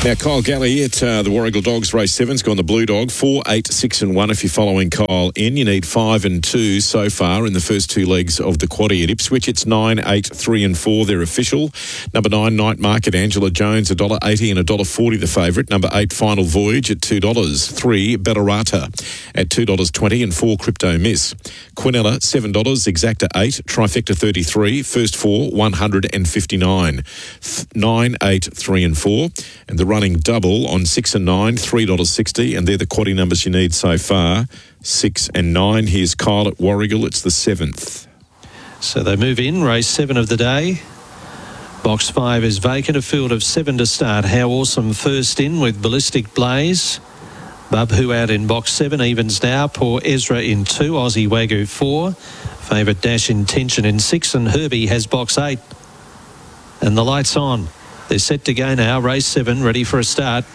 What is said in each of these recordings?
Now, Kyle Galley at the Warragul Dogs race 7's gone the Blue Dog 4, 8, 6 and 1. If you're following Kyle in, you need 5 and 2 so far in the first two legs of the quaddie at Ipswich. It's 9, 8, 3 and 4. They're official. Number 9, Night Market, Angela Jones, $1.80 and $1.40 the favourite. Number 8, Final Voyage at $2. 3, Bellarata at $2.20 and 4, Crypto Miss. Quinella, $7, Exacta 8, Trifecta 33, first 4, 159. 9, 8, 3 and 4. And the running double on 6 and 9, $3.60, and they're the quaddie numbers you need so far, 6 and 9. Here's Kyle at Warragul. It's the 7th. So they move in, race 7 of the day. Box 5 is vacant, a field of 7 to start. How Awesome first in with Ballistic Blaze. Bub Who out in box 7, evens now. Poor Ezra in 2, Aussie Wagyu 4. Favourite Dash Intention in 6, and Herbie has box 8. And the lights on. They're set to go now. Race 7, ready for a start.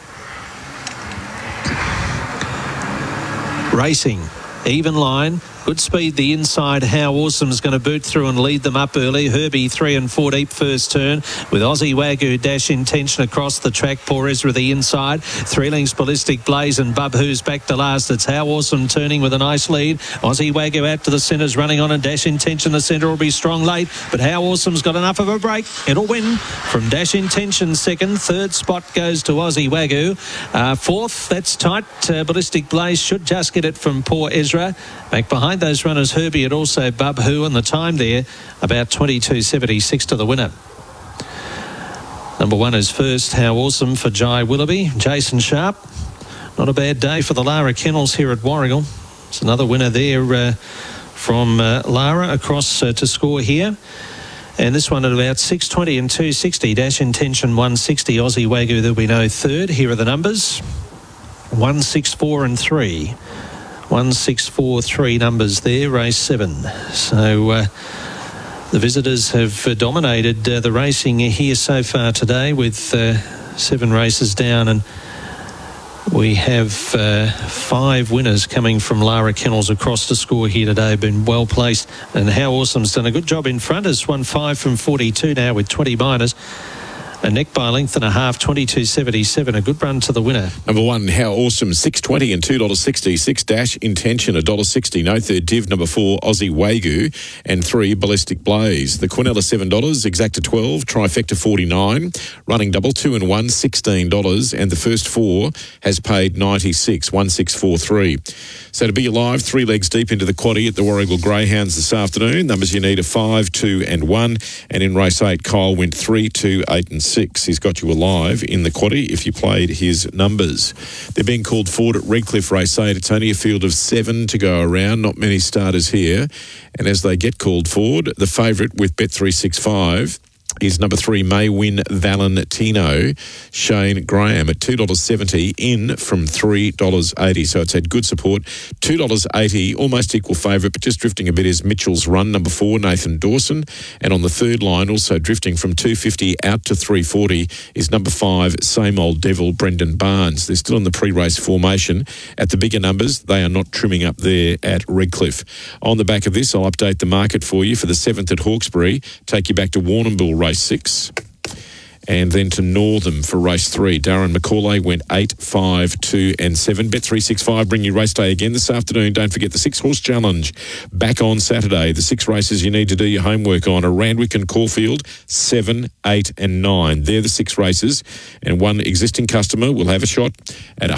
Racing. Even line. Good speed the inside. How Awesome's going to boot through and lead them up early. Herbie 3 and 4 deep first turn with Aussie Wagyu Dash Intention across the track. Poor Ezra the inside. 3 lengths Ballistic Blaze and Bub Who's back to last. It's How Awesome turning with a nice lead. Aussie Wagyu out to the centres running on, and Dash Intention the centre will be strong late, but How Awesome's got enough of a break. It'll win from Dash Intention second. Third spot goes to Aussie Wagyu. Fourth, that's tight. Ballistic Blaze should just get it from Poor Ezra. Back behind those runners, Herbie and also Bub Who, and the time there about 22.76 to the winner. Number 1 is first, How Awesome for Jai Willoughby. Jason Sharp, not a bad day for the Lara Kennels here at Warragul. It's another winner there from Lara across to score here. And this one at about 6.20 and 2.60. Dash Intention 160. Aussie Wagyu, there'll be no third. Here are the numbers. 1, 6, 4 and 3. 1, 6, 4, 3 numbers there, race 7. So the visitors have dominated the racing here so far today with 7 races down, and we have 5 winners coming from Lara Kennels across the score here today. Been well placed, and How Awesome's done a good job in front. Has won 5 from 42 now with 20 minors. A neck by a length and a half, 22.77. A good run to the winner. Number 1, How Awesome, $6.20 and $2.60. 6, Dash Intention, $1.60. No third div. Number 4, Aussie Wagyu, and 3, Ballistic Blaze. The Quinella, $7. Exacta 12. Trifecta 49. Running double 2 and 1, $16. And the first 4 has paid 96. 1643. So to be alive, 3 legs deep into the quaddie at the Warragul Greyhounds this afternoon. Numbers you need are 5, 2 and 1. And in race 8, Kyle went 3, 2, 8 and 6. He's got you alive in the quaddie if you played his numbers. They're being called forward at Redcliffe race 8. It's only a field of 7 to go around. Not many starters here. And as they get called forward, the favourite with Bet365 is number 3, May Win Valentino, Shane Graham, at $2.70 in from $3.80. So it's had good support. $2.80, almost equal favourite, but just drifting a bit is Mitchell's Run, number 4, Nathan Dawson. And on the third line, also drifting from $2.50 out to $3.40 is number 5, Same Old Devil, Brendan Barnes. They're still in the pre-race formation. At the bigger numbers, they are not trimming up there at Redcliffe. On the back of this, I'll update the market for you for the 7th at Hawkesbury. Take you back to Warrnambool race 6. And then to Northam for race 3. Darren McCauley went 8, 5, 2 and 7. Bet365 bring you race day again this afternoon. Don't forget the 6-horse challenge back on Saturday. The 6 races you need to do your homework on are Randwick and Caulfield, 7, 8 and 9. They're the 6 races. And one existing customer will have a shot at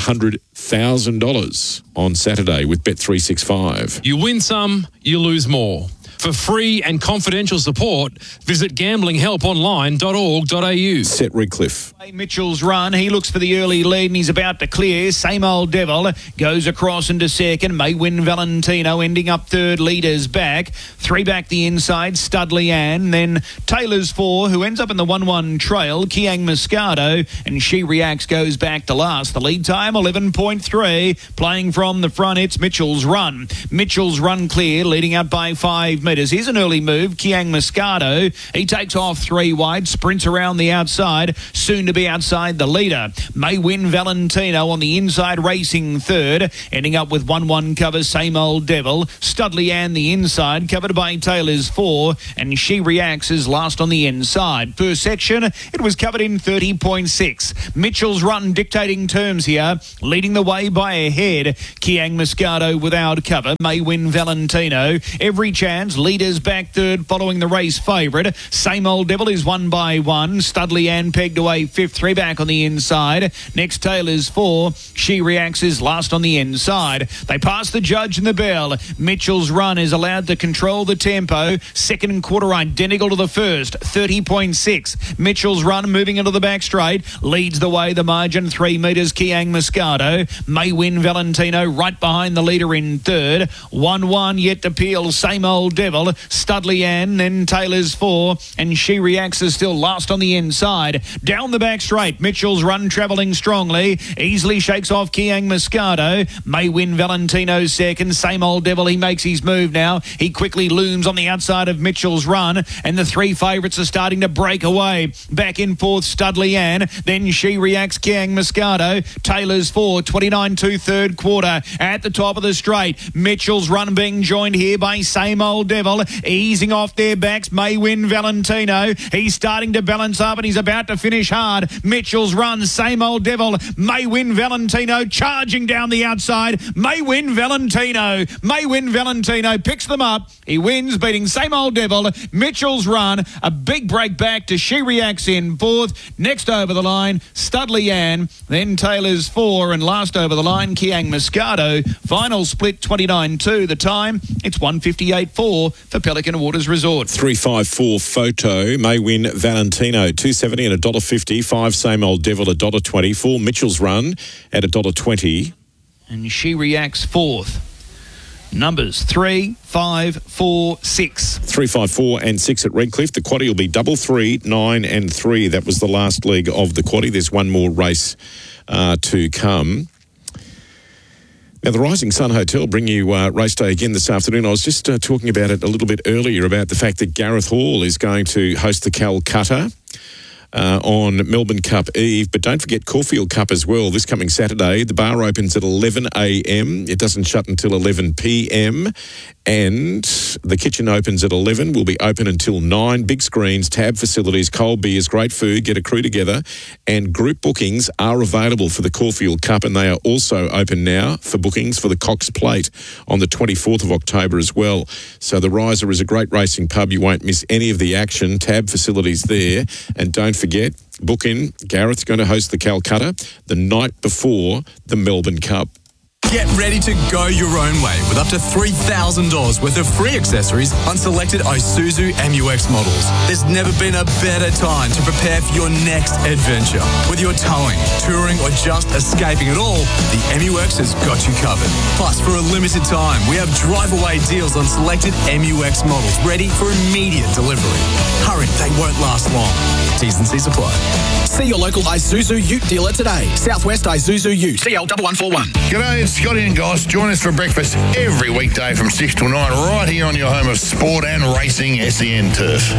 $100,000 on Saturday with Bet365. You win some, you lose more. For free and confidential support, visit gamblinghelponline.org.au. Set Redcliffe. Mitchell's Run. He looks for the early lead and he's about to clear. Same Old Devil goes across into second. May Win Valentino ending up third. Leaders back. 3 back the inside. Studley Ann. Then Taylor's 4, who ends up in the 1-1 trail. Kiang Moscato. And She Reacts goes back to last. The lead time 11.3. Playing from the front, it's Mitchell's Run. Mitchell's Run clear, leading out by 5 metres. Here's an early move. Kiang Moscato. He takes off 3 wide, sprints around the outside, soon to be outside the leader. May Win Valentino on the inside, racing third, ending up with 1-1 cover, Same Old Devil. Studley Ann the inside, covered by Taylor's 4, and She Reacts is last on the inside. First section, it was covered in 30.6. Mitchell's Run dictating terms here, leading the way by a head. Kiang Moscato without cover, May Win Valentino. Every Chance, leaders back third, following the race favourite. Same Old Devil is 1 by 1. Studley Ann pegged away 5th, 3 back on the inside. Next Taylor's 4. She Reacts is last on the inside. They pass the judge and the bell. Mitchell's Run is allowed to control the tempo. Second and quarter identical to the first, 30.6. Mitchell's Run moving into the back straight, leads the way, the margin 3 metres. Kiang Moscato. May Win Valentino right behind the leader in third. 1-1 yet to peel, Same Old Devil. Studley Ann, then Taylor's 4, and She Reacts is still last on the inside. Down the back straight, Mitchell's Run travelling strongly, easily shakes off Kiang Moscato. May Win Valentino second. Same Old Devil, he makes his move now. He quickly looms on the outside of Mitchell's Run, and the 3 favourites are starting to break away. Back in fourth, Studley Ann, then She Reacts, Kiang Moscato. Taylor's 4, 29-2 third quarter. At the top of the straight, Mitchell's Run being joined here by Same Old Devil, easing off their backs. May Win Valentino, he's starting to balance up and he's about to finish hard. Mitchell's Run, Same Old Devil, May Win Valentino charging down the outside. May Win Valentino picks them up. He wins, beating Same Old Devil. Mitchell's Run, a big break back to She Reacts in fourth. Next over the line, Studley Ann, then Taylor's 4, and last over the line, Kiang Moscato. Final split 29-2. The time, it's 1:58.4 for Pelican Waters Resort. 354 Photo, May Win Valentino, $2.70 and $1.50. 5 Same Old Devil, $1.20. 4 Mitchell's Run at $1.20. And She Reacts fourth. Numbers 3, 5, 4, 6. 3, 5, 4 and 6 at Redcliffe. The quaddie will be 3, 9 and 3. That was the last leg of the quaddie. There's one more race to come. Now, the Rising Sun Hotel bring you race day again this afternoon. I was just talking about it a little bit earlier about the fact that Gareth Hall is going to host the Calcutta on Melbourne Cup Eve. But don't forget Caulfield Cup as well this coming Saturday. The bar opens at 11 a.m. It doesn't shut until 11 p.m. And the kitchen opens at 11. Will be open until 9. Big screens, tab facilities, cold beers, great food. Get a crew together. And group bookings are available for the Caulfield Cup, and they are also open now for bookings for the Cox Plate on the 24th of October as well. So the Riser is a great racing pub. You won't miss any of the action. Tab facilities there. And don't forget, book in. Gareth's going to host the Calcutta the night before the Melbourne Cup. Get ready to go your own way with up to $3,000 worth of free accessories on selected Isuzu MU-X models. There's never been a better time to prepare for your next adventure. Whether you're towing, touring, or just escaping it all, the MU-X has got you covered. Plus, for a limited time, we have drive-away deals on selected MU-X models ready for immediate delivery. Hurry, they won't last long. T's and C's apply. See your local Isuzu Ute dealer today. Southwest Isuzu Ute. CL1141. G'day, it's Scotty and Goss. Join us for breakfast every weekday from 6 till 9 right here on your home of sport and racing, SEN Turf.